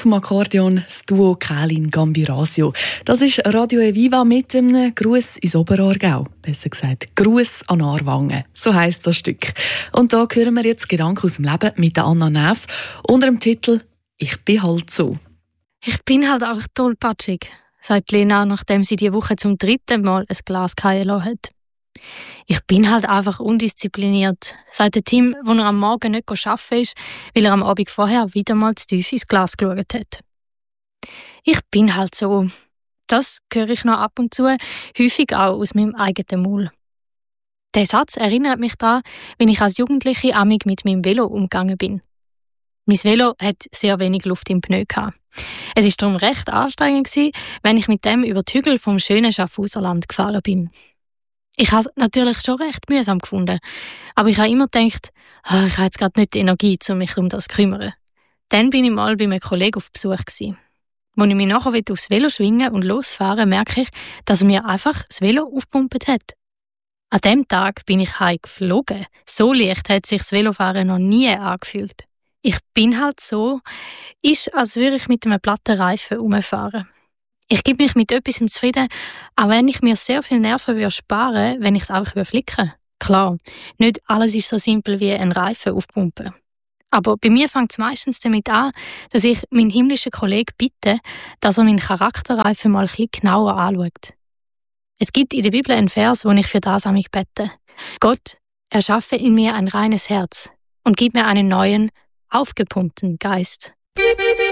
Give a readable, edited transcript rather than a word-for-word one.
auf dem Akkordeon das Duo Kählin Gambirasio. Das ist Radio Eviva mit einem Gruß ins Oberaargau. Besser gesagt, Gruß an Aarwangen. So heisst das Stück. Und da hören wir jetzt Gedanken aus dem Leben mit Anna Neff unter dem Titel «Ich bin halt so». Ich bin halt einfach tollpatschig, sagt Lena, nachdem sie diese Woche zum 3. Mal ein Glas fallen lassen hat. Ich bin halt einfach undiszipliniert, sagt der Tim, wo er am Morgen nicht arbeiten ist, weil er am Abend vorher wieder mal zu tief ins Glas geschaut hat. Ich bin halt so. Das höre ich noch ab und zu, häufig auch aus meinem eigenen Maul. Der Satz erinnert mich daran, wenn ich als Jugendliche amig mit meinem Velo umgegangen bin. Mein Velo hat sehr wenig Luft im Pneu gehabt. Es war darum recht anstrengend, wenn ich mit dem über die Hügel vom schönen Schaffhauserland gefahren bin. Ich habe es natürlich schon recht mühsam gefunden, aber ich habe immer gedacht, ich habe jetzt gerade nicht die Energie, um mich um das zu kümmern. Dann bin ich mal bei einem Kollegen auf Besuch gewesen. Als ich mich nachher aufs Velo schwingen und losfahren, merke ich, dass er mir einfach das Velo aufgepumpt hat. An diesem Tag bin ich heimgeflogen. So leicht hat sich das Velofahren noch nie angefühlt. Ich bin halt so, ist, als würde ich mit einem platten Reifen rumfahren. Ich gebe mich mit etwas zufrieden, auch wenn ich mir sehr viel Nerven sparen würde, wenn ich es einfach flicken würde. Klar, nicht alles ist so simpel wie ein Reifen aufpumpen. Aber bei mir fängt es meistens damit an, dass ich meinen himmlischen Kollegen bitte, dass er meinen Charakterreifen mal ein bisschen genauer anschaut. Es gibt in der Bibel einen Vers, wo ich für das an mich bete. Gott, erschaffe in mir ein reines Herz und gib mir einen neuen, aufgepumpten Geist.